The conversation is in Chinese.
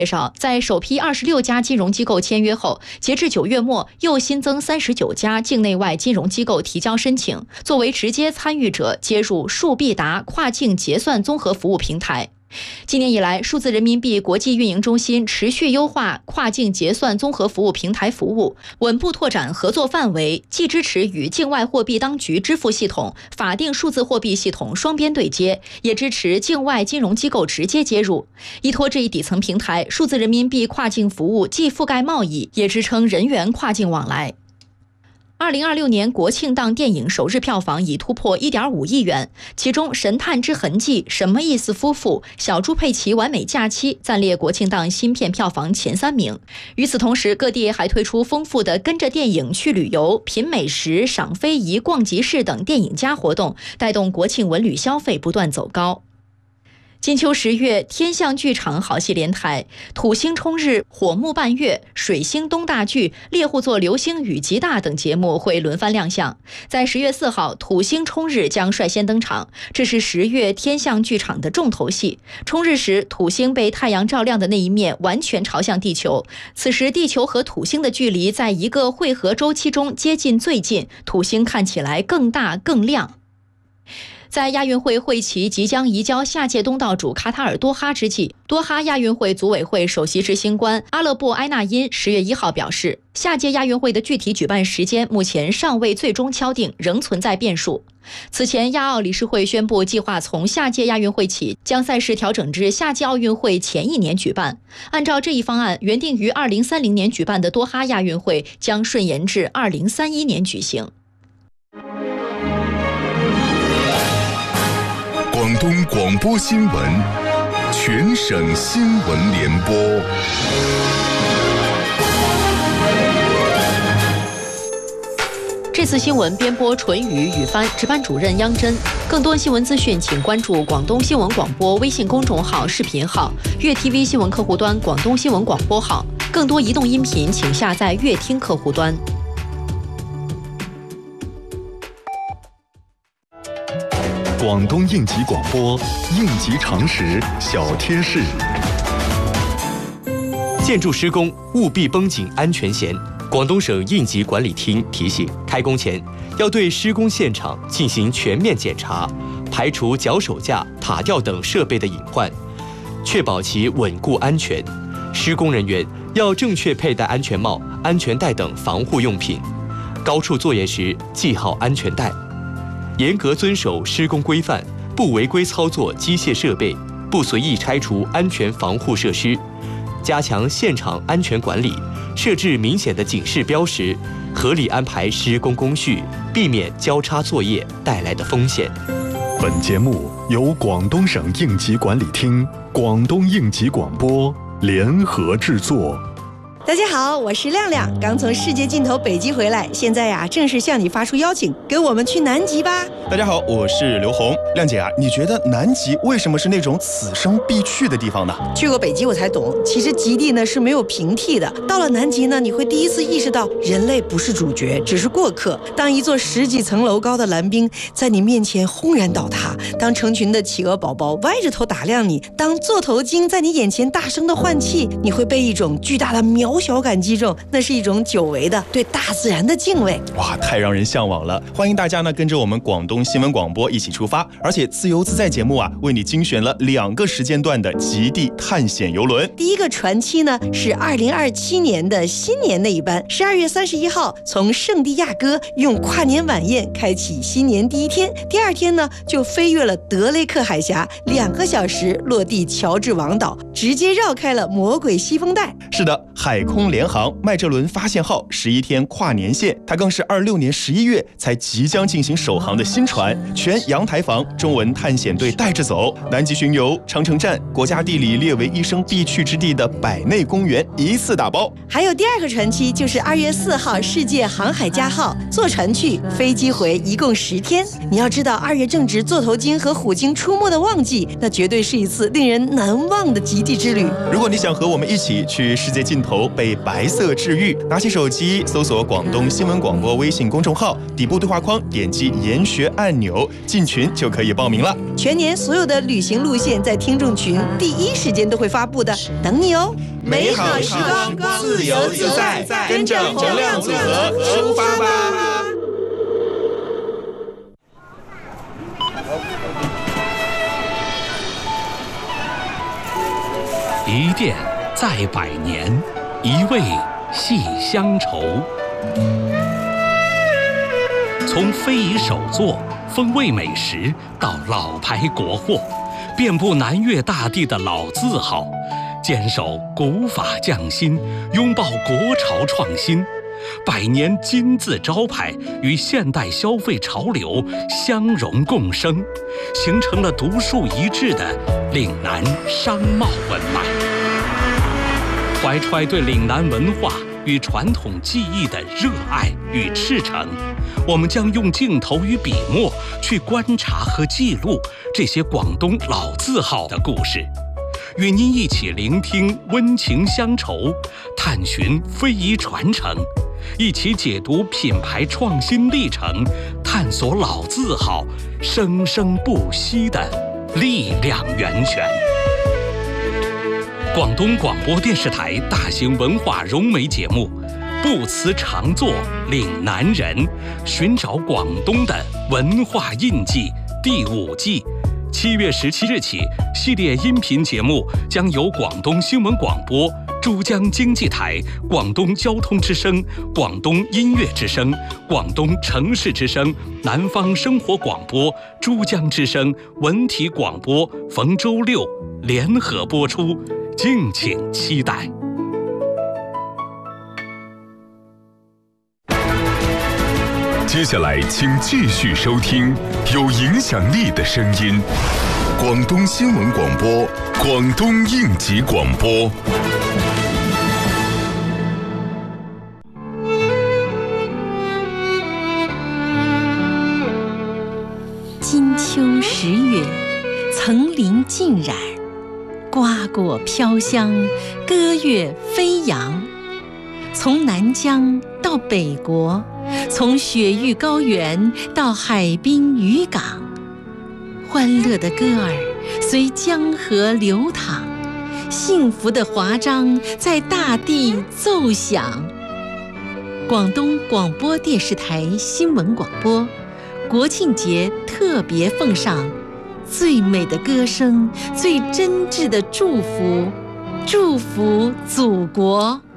介绍，在首批26家金融机构签约后，截至9月末，又新增39家境内外金融机构提交申请，作为直接参与者接入数必达跨境结算综合服务平台。今年以来，数字人民币国际运营中心持续优化跨境结算综合服务平台服务，稳步拓展合作范围，既支持与境外货币当局支付系统、法定数字货币系统双边对接，也支持境外金融机构直接接入。依托这一底层平台，数字人民币跨境服务既覆盖贸易，也支撑人员跨境往来。2026年国庆档电影首日票房已突破1.5亿元，其中《神探之痕迹》、什么意思夫妇、小猪佩奇完美假期暂列国庆档新片票房前3名。与此同时，各地还推出丰富的跟着电影去旅游、品美食、赏非遗、逛集市等电影加活动，带动国庆文旅消费不断走高。金秋10月，天象剧场好戏连台，土星冲日、火木伴月、水星东大剧、猎户座流星雨极大等节目会轮番亮相。在10月4号，土星冲日将率先登场，这是10月天象剧场的重头戏。冲日时，土星被太阳照亮的那一面完全朝向地球，此时地球和土星的距离在一个汇合周期中接近最近，土星看起来更大更亮。在亚运会会旗即将移交下届东道主卡塔尔多哈之际，多哈亚运会组委会首席执行官阿勒布埃纳因10月1号表示，下届亚运会的具体举办时间目前尚未最终敲定，仍存在变数。此前，亚奥理事会宣布计划从下届亚运会起将赛事调整至夏季奥运会前1年举办。按照这一方案，原定于2030年举办的多哈亚运会将顺延至2031年举行。 广东广播新闻，全省新闻联播。 这次新闻编播纯宇、雨帆，值班主任央真。更多新闻资讯，请关注广东新闻广播微信公众号、视频号、粤 TV 新闻客户端、广东新闻广播号。更多移动音频，请下载粤听客户端。 广东应急广播，应急常识小贴士。 建筑施工务必绷紧安全弦。广东省应急管理厅提醒，开工前要对施工现场进行全面检查，排除脚手架、塔吊等设备的隐患，确保其稳固安全。施工人员要正确佩戴安全帽、安全带等防护用品，高处作业时系好安全带。严格遵守施工规范，不违规操作机械设备，不随意拆除安全防护设施，加强现场安全管理，设置明显的警示标识，合理安排施工工序，避免交叉作业带来的风险。 本节目由广东省应急管理厅、广东应急广播联合制作。 大家好，我是亮亮，刚从世界尽头北极回来，现在呀正式向你发出邀请，跟我们去南极吧。 大家好，我是刘红。亮姐啊，你觉得南极为什么是那种此生必去的地方呢？ 去过北极我才懂，其实极地呢是没有平替的。到了南极呢，你会第一次意识到人类不是主角，只是过客。当一座10几层楼高的蓝冰在你面前轰然倒塌，当成群的企鹅宝宝歪着头打量你，当座头鲸在你眼前大声的换气，你会被一种巨大的渺小感击中，那是一种久违的对大自然的敬畏。 哇，太让人向往了！欢迎大家呢跟着我们广东新闻广播一起出发，而且自由自在节目啊为你精选了2个时间段的极地探险游轮。 第一个船期呢是2027年的新年那一班，12月31号从圣地亚哥用跨年晚宴开启新年第一天，第2天呢就飞越了德雷克海峡，2个小时落地乔治王岛，直接绕开了魔鬼西风带。 是的，海空联航麦哲伦发现号11天跨年线，它更是26年11月才即将进行首航的新船，全阳台房中文探险队带着走，南极巡游、长城站、国家地理列为一生必去之地的百内公园一次打包。 还有第2个船期就是2月4号世界航海家号，坐船去，飞机回，一共10天。你要知道2月正值座头鲸和虎鲸出没的旺季，那绝对是一次令人难忘的极地之旅。 如果你想和我们一起去世界尽头头被白色治愈。拿起手机搜索广东新闻广播微信公众号，底部对话框点击研学按钮，进群就可以报名了。 全年所有的旅行路线在听众群第一时间都会发布的，等你哦！ 美好时光，自由自在，跟着洪亮组合出发吧！ 一店在百年，一味系乡愁。从非遗手作、风味美食到老牌国货，遍布南粤大地的老字号，坚守古法匠心，拥抱国潮创新。百年金字招牌与现代消费潮流相融共生，形成了独树一帜的岭南商贸文脉。怀揣对岭南文化与传统技艺的热爱与赤诚，我们将用镜头与笔墨去观察和记录这些广东老字号的故事，与您一起聆听温情乡愁，探寻非遗传承，一起解读品牌创新历程，探索老字号生生不息的力量源泉。广东广播电视台大型文化融媒节目《不辞常作岭南人》，寻找广东的文化印记第5季，7月17日起，系列音频节目将由广东新闻广播、珠江经济台、广东交通之声、广东音乐之声、广东城市之声、南方生活广播、珠江之声、文体广播逢周6联合播出，敬请期待。 接下来，请继续收听有影响力的声音——广东新闻广播、广东应急广播。 金秋10月，层林尽染，瓜果飘香，歌乐飞扬。从南疆到北国，从雪域高原到海滨渔港，欢乐的歌儿随江河流淌，幸福的华章在大地奏响。广东广播电视台新闻广播国庆节特别奉上最美的歌声，最真挚的祝福，祝福祖国。